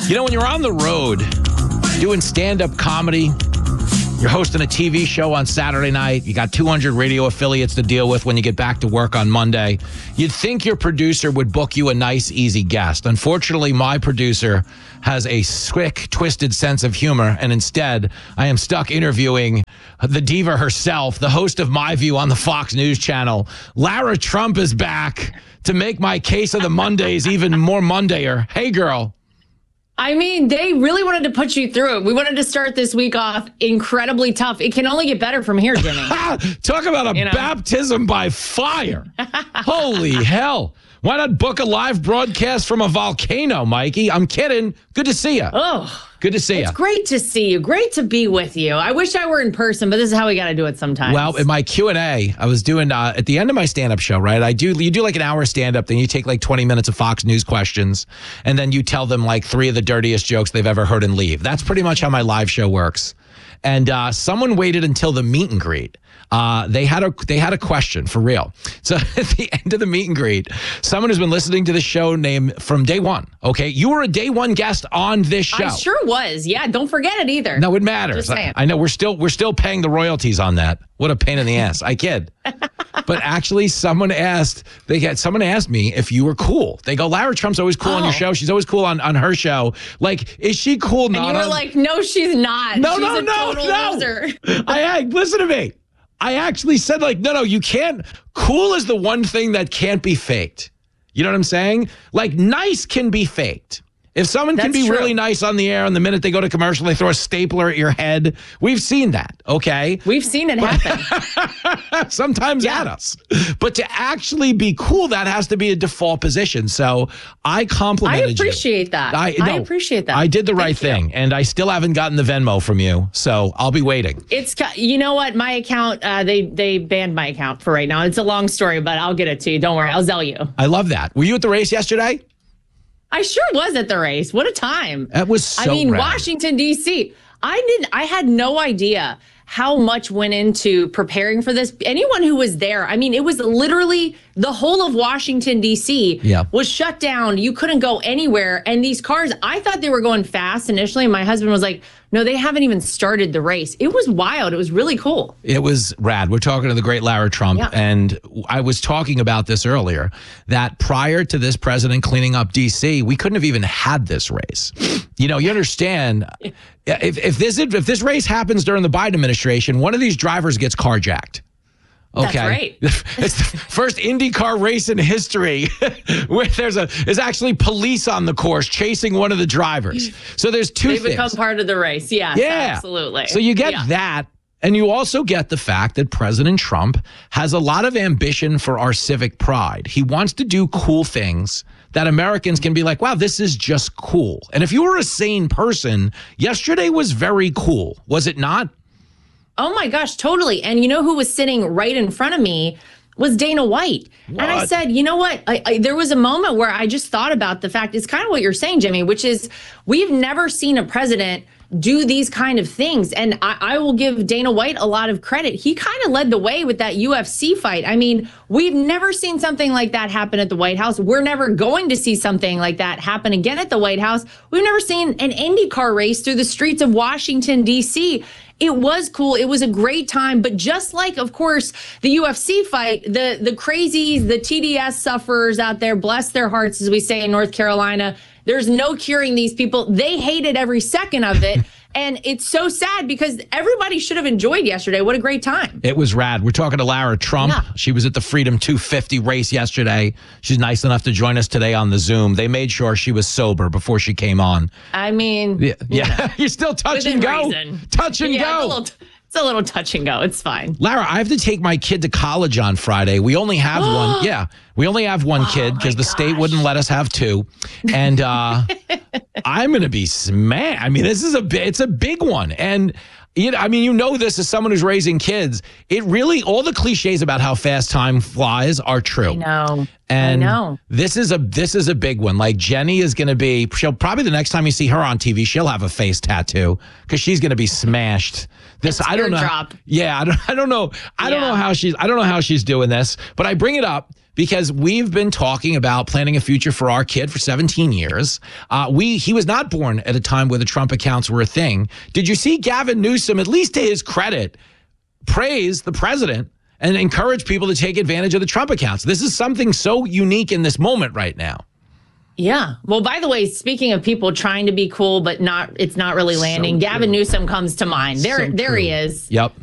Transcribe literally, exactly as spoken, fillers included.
You know, when you're on the road doing stand-up comedy, you're hosting a T V show on Saturday night, you got two hundred radio affiliates to deal with when you get back to work on Monday, you'd think your producer would book you a nice, easy guest. Unfortunately, my producer has a quick, twisted sense of humor, and instead, I am stuck interviewing the diva herself, the host of My View on the Fox News Channel. Lara Trump is back to make my case of the Mondays even more Mondayer. Hey, girl. I mean, they really wanted to put you through it. We wanted to start this week off incredibly tough. It can only get better from here, Jimmy. Talk about a you know? baptism by fire. Holy hell. Why not book a live broadcast from a volcano, Mikey? I'm kidding. Good to see you. Oh, good to see you. It's great to see you. Great to be with you. I wish I were in person, but this is how we got to do it sometimes. Well, in my Q and A, I was doing uh, at the end of my stand-up show, right? I do you do like an hour stand-up, then you take like twenty minutes of Fox News questions, and then you tell them like three of the dirtiest jokes they've ever heard and leave. That's pretty much how my live show works. And uh, someone waited until the meet and greet. Uh, they had a they had a question for real. So at the end of the meet and greet, someone who's been listening to the show named from day one. Okay, you were a day one guest on this show. I sure was. Yeah, don't forget it either. No, it matters. I, I know we're still we're still paying the royalties on that. What a pain in the ass. I kid. But actually, someone asked they get someone asked me if you were cool. They go, Lara Trump's always cool oh. on your show. She's always cool on, on her show. Like, is she cool? Not and you were on... like, no, she's not. No, she's no, a no, total no. Loser. I, I listen to me. I actually said, like, no, no, you can't. Cool is the one thing that can't be faked. You know what I'm saying? Like, nice can be faked. If someone That's can be true. really nice on the air, and the minute they go to commercial, they throw a stapler at your head. We've seen that, okay? We've seen it happen. Sometimes yeah. at us. But to actually be cool, that has to be a default position. So I complimented you. I appreciate you. that. I, no, I appreciate that. I did the Thank right you. thing, and I still haven't gotten the Venmo from you, so I'll be waiting. It's You know what? My account, uh, they, they banned my account for right now. It's a long story, but I'll get it to you. Don't worry. I'll Zell you. I love that. Were you at the race yesterday? I sure was at the race. What a time. That was so I mean, rad. Washington, D C. I didn't, I had no idea how much went into preparing for this. Anyone who was there, I mean, it was literally the whole of Washington, D C yeah. was shut down. You couldn't go anywhere. And these cars, I thought they were going fast initially. And my husband was like, no, they haven't even started the race. It was wild. It was really cool. It was rad. We're talking to the great Lara Trump. Yeah. And I was talking about this earlier, that prior to this president cleaning up D C, we couldn't have even had this race. You know, you understand, if, if, this, if this race happens during the Biden administration, one of these drivers gets carjacked. Okay. That's right. It's the first IndyCar race in history where there's a there's actually police on the course chasing one of the drivers. So there's two they things. They become part of the race. Yes, yeah, absolutely. So you get yeah. that. And you also get the fact that President Trump has a lot of ambition for our civic pride. He wants to do cool things that Americans can be like, wow, this is just cool. And if you were a sane person, yesterday was very cool, was it not? Oh, my gosh, totally. And you know who was sitting right in front of me was Dana White. What? And I said, you know what? I, I, there was a moment where I just thought about the fact, it's kind of what you're saying, Jimmy, which is we've never seen a president do these kind of things. And I, I will give Dana White a lot of credit. He kind of led the way with that U F C fight. I mean, we've never seen something like that happen at the White House. We're never going to see something like that happen again at the White House. We've never seen an IndyCar race through the streets of Washington, D C It was cool. It was a great time. But just like, of course, the U F C fight, the, the crazies, the T D S sufferers out there, bless their hearts, as we say in North Carolina, there's no curing these people. They hated every second of it. And it's so sad because everybody should have enjoyed yesterday. What a great time. It was rad. We're talking to Lara Trump. Yeah. She was at the Freedom two fifty race yesterday. She's nice enough to join us today on the Zoom. They made sure she was sober before she came on. I mean, yeah, yeah. You're still touch and go. Reason. Touch and yeah, go. It's a, little, it's a little touch and go. It's fine. Lara, I have to take my kid to college on Friday. We only have one. Yeah, we only have one oh kid because the state wouldn't let us have two. And uh, I'm going to be smashed. I mean, this is a it's a big one. And you know, I mean, you know this as someone who's raising kids. It really, all the cliches about how fast time flies are true. I know. And I know. this is a this is a big one. Like Jenny is going to be, she'll probably the next time you see her on T V, she'll have a face tattoo because she's going to be smashed. This it's I don't know. Drop. Yeah, I don't I don't know. I yeah. don't know how she's I don't know how she's doing this, but I bring it up because we've been talking about planning a future for our kid for seventeen years. Uh, we he was not born at a time where the Trump accounts were a thing. Did you see Gavin Newsom, at least to his credit, praise the president and encourage people to take advantage of the Trump accounts? This is something so unique in this moment right now. Yeah. Well, by the way, speaking of people trying to be cool, but not, it's not really landing. So Gavin Newsom comes to mind. There, so there he is. Yep.